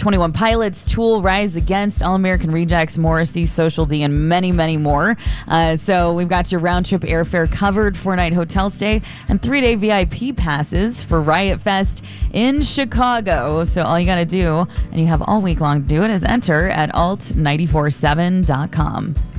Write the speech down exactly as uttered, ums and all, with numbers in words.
Twenty One Pilots, Tool, Rise Against, All American Rejects, Morrissey, Social D, and many, many more. Uh, so we've got your round trip airfare covered, four-night hotel stay, and three-day V I P passes for Riot Fest in Chicago. So all you got to do, and you have all week long to do it, is enter at alt nine four seven dot com.